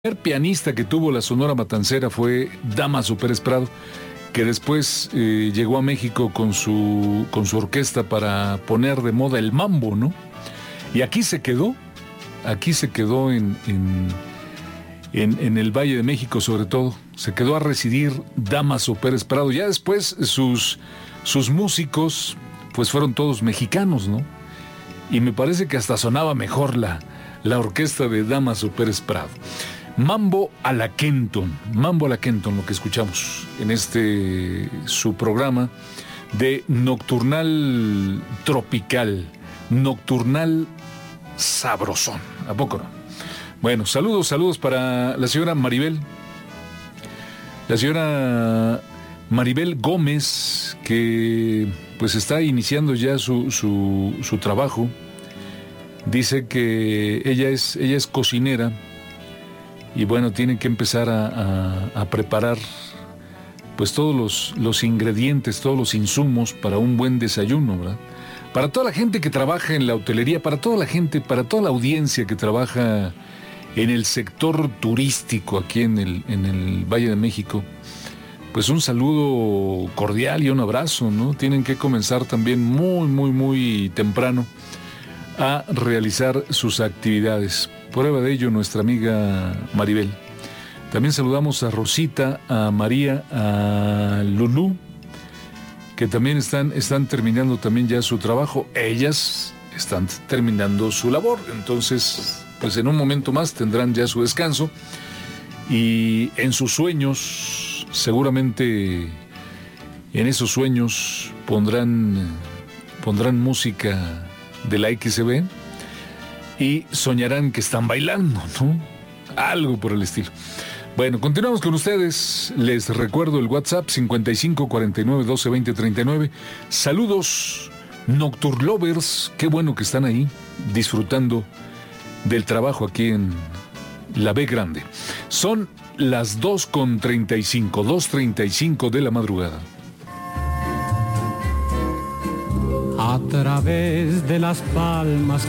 El primer pianista que tuvo la Sonora Matancera fue Dámaso Pérez Prado, que después llegó a México con su orquesta para poner de moda el mambo, ¿no? Y aquí se quedó en el Valle de México, sobre todo. Se quedó a residir Dámaso Pérez Prado. Ya después sus músicos pues fueron todos mexicanos, ¿no? Y me parece que hasta sonaba mejor la orquesta de Dámaso Pérez Prado. Mambo a la Kenton, lo que escuchamos en su programa de Nocturnal Tropical, Nocturnal Sabrosón, ¿a poco no? Bueno, saludos para la señora Maribel Gómez, que pues está iniciando ya su trabajo. Dice que ella es cocinera. Y bueno, tienen que empezar a preparar pues todos los ingredientes, todos los insumos para un buen desayuno, ¿verdad? Para toda la gente que trabaja en la hotelería, para toda la audiencia que trabaja en el sector turístico aquí en el Valle de México, pues un saludo cordial y un abrazo, ¿no? Tienen que comenzar también muy temprano a realizar sus actividades. Prueba de ello nuestra amiga Maribel. También saludamos a Rosita, a María, a Lulú, que también están terminando también ya su trabajo. Ellas están terminando su labor, entonces pues en un momento más tendrán ya su descanso. Y en sus sueños, seguramente en esos sueños pondrán música de la XCB y soñarán que están bailando, ¿no? Algo por el estilo. Bueno, continuamos con ustedes. Les recuerdo el WhatsApp 55 49 12 20 39. Saludos, Nocturlovers. Qué bueno que están ahí disfrutando del trabajo aquí en la B Grande. Son las 2:35 de la madrugada. A través de las palmas